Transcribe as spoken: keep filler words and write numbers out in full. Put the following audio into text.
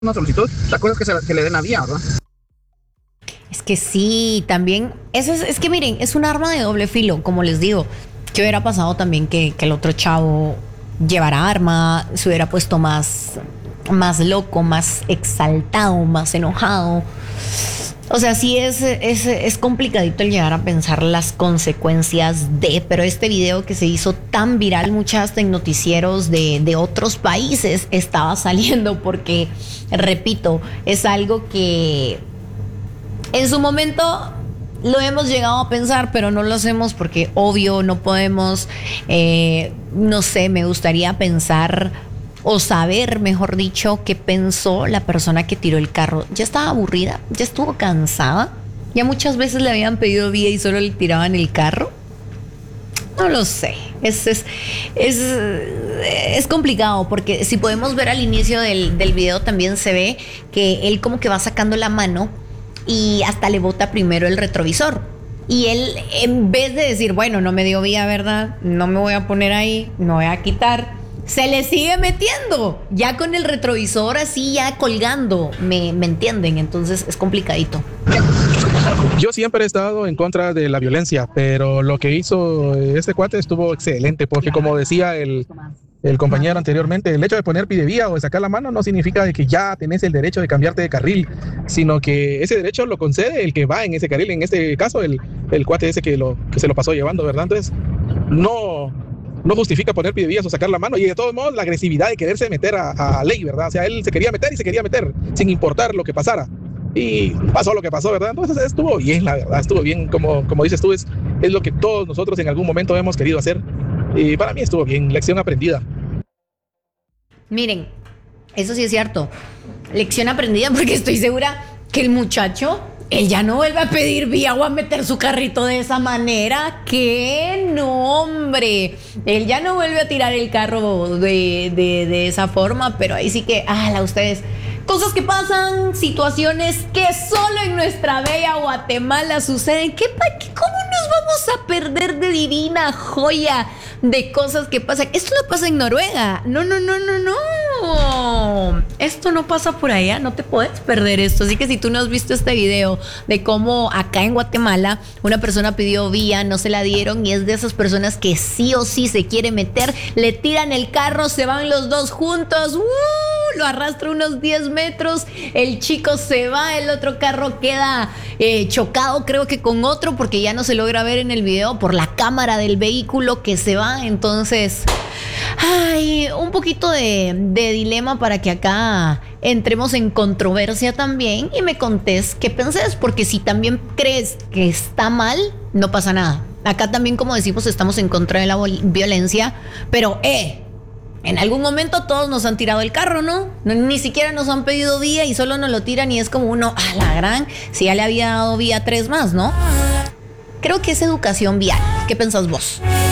una solicitud, la cosa es que, se, que le den la vía, ¿verdad? Es que sí, también, eso es, es que miren, es un arma de doble filo, como les digo. ¿Qué hubiera pasado también que, que el otro chavo llevara arma, se hubiera puesto más, más loco, más exaltado, más enojado? O sea, sí es, es, es complicadito el llegar a pensar las consecuencias de, pero este video que se hizo tan viral, muchas en noticieros de, de otros países estaba saliendo porque, repito, es algo que en su momento lo hemos llegado a pensar, pero no lo hacemos porque obvio no podemos, eh, no sé, me gustaría pensar o saber, mejor dicho, qué pensó la persona que tiró el carro. Ya estaba aburrida, ya estuvo cansada, ya muchas veces le habían pedido vía y solo le tiraban el carro. No lo sé, es, es, es, es complicado porque si podemos ver al inicio del, del video también se ve que él como que va sacando la mano y hasta le bota primero el retrovisor. Y él, en vez de decir, bueno, no me dio vía, ¿verdad? No me voy a poner ahí, no voy a quitar, se le sigue metiendo, ya con el retrovisor así, ya colgando, ¿me, me entienden? Entonces es complicadito. Yo siempre he estado en contra de la violencia, pero lo que hizo este cuate estuvo excelente, porque como decía el, el compañero anteriormente, el hecho de poner pidevía o de sacar la mano no significa de que ya tenés el derecho de cambiarte de carril, sino que ese derecho lo concede el que va en ese carril, en este caso el, el cuate ese que, lo, que se lo pasó llevando, ¿verdad? Entonces, no... no justifica poner pidevías o sacar la mano, y de todos modos la agresividad de quererse meter a, a ley, ¿verdad? O sea, él se quería meter y se quería meter sin importar lo que pasara, y pasó lo que pasó, ¿verdad? Entonces estuvo bien, la verdad, estuvo bien, como, como dices tú, es, es lo que todos nosotros en algún momento hemos querido hacer, y para mí estuvo bien, lección aprendida. Miren, eso sí es cierto, lección aprendida, porque estoy segura que el muchacho, él ya no vuelve a pedir vía o a meter su carrito de esa manera. ¡Qué nombre! Él ya no vuelve a tirar el carro de, de, de esa forma, pero ahí sí que, ala, ustedes, cosas que pasan, situaciones que solo en nuestra bella Guatemala suceden. ¿Qué, ¿Cómo nos vamos a perder de divina joya de cosas que pasan? Esto no pasa en Noruega. No, no, no, no, no. Esto no pasa por allá. No te puedes perder esto. Así que si tú no has visto este video de cómo acá en Guatemala una persona pidió vía, no se la dieron, y es de esas personas que sí o sí se quiere meter, le tiran el carro, se van los dos juntos, ¡uh! Lo arrastra unos diez metros, el chico se va, el otro carro queda eh, chocado, creo que con otro, porque ya no se logra ver en el video por la cámara del vehículo que se va. Entonces, ay, un poquito de, de dilema para que acá entremos en controversia también y me contés qué pensás, porque si también crees que está mal, no pasa nada. Acá también, como decimos, estamos en contra de la violencia, pero eh en algún momento todos nos han tirado el carro, ¿no? ¿no? Ni siquiera nos han pedido vía y solo nos lo tiran, y es como uno, a la gran, si ya le había dado vía tres más, ¿no? Creo que es educación vial. ¿Qué pensás vos?